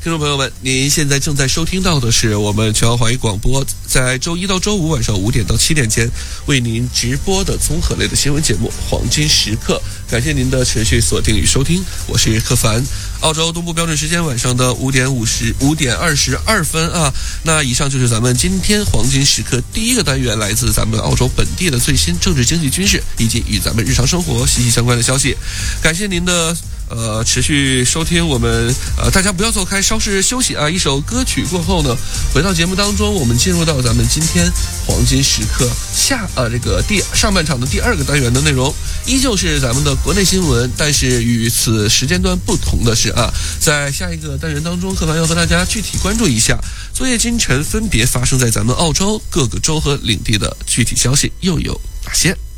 听众朋友们，您现在正在收听到的是我们全华语广播在周一到周五晚上5点到7点间为您直播的综合类的新闻节目《黄金时刻》。感谢您的持续锁定与收听，我是柯凡。澳洲东部标准时间晚上的5点22分啊。那以上就是咱们今天黄金时刻第一个单元，来自咱们澳洲本地的最新政治、经济、军事以及与咱们日常生活息息相关的消息。感谢您的持续收听我们大家不要走开，稍事休息啊。一首歌曲过后呢，回到节目当中，我们进入到咱们今天黄金时刻上半场的第二个单元的内容，依旧是咱们的国内新闻，但是与此时间段不同的是啊，在下一个单元当中，柯凡要和大家具体关注一下昨夜今晨分别发生在咱们澳洲各个州和领地的具体消息又有哪些。